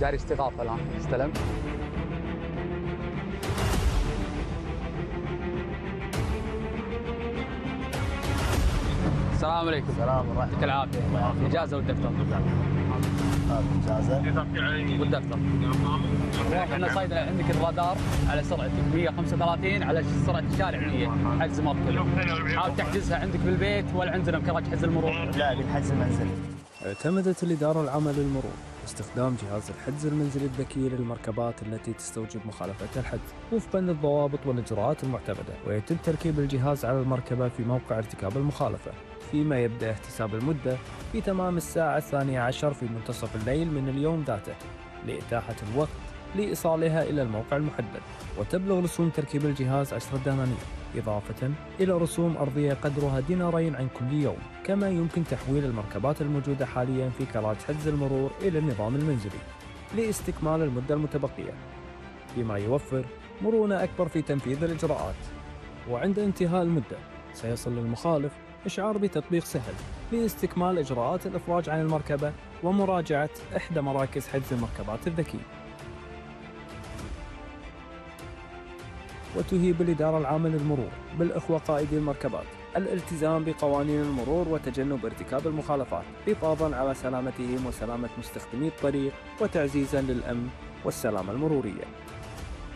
جاري استضافه الان استلم. السلام عليكم. السلام ورحمة الله. يعطيك العافيه. اجازه والدفتر. اجازه والدفتر. احنا صيدله عندك الرادار على سرعتك 135 على سرعه الشارع 100 حجز مركب. حاول تحجزها عندك بالبيت ولا عندنا بكرة حجز المرور؟ لا بالحجز المنزلي. اعتمدت الإدارة العامة للمرور باستخدام جهاز الحجز المنزلي الذكي للمركبات التي تستوجب مخالفة الحجز وفقا للضوابط والإجراءات المعتمدة، ويتم تركيب الجهاز على المركبة في موقع ارتكاب المخالفة، فيما يبدأ احتساب المدة في تمام الساعة 12 في منتصف الليل من اليوم ذاته لإتاحة الوقت لإيصالها إلى الموقع المحدد. وتبلغ رسوم تركيب الجهاز 10 دنانير إضافة إلى رسوم أرضية قدرها دينارين عن كل يوم. كما يمكن تحويل المركبات الموجودة حاليا في كراج حجز المرور إلى النظام المنزلي لاستكمال المدة المتبقية، بما يوفر مرونة أكبر في تنفيذ الإجراءات. وعند انتهاء المدة سيصل للمخالف إشعار بتطبيق سهل لاستكمال إجراءات الإفراج عن المركبة ومراجعة إحدى مراكز حجز المركبات الذكية. وتهيب الإدارة العامة للمرور بالإخوة قائدي المركبات الالتزام بقوانين المرور وتجنب ارتكاب المخالفات حفاظاً على سلامتهم وسلامة مستخدمي الطريق وتعزيزاً للأمن والسلامة المرورية.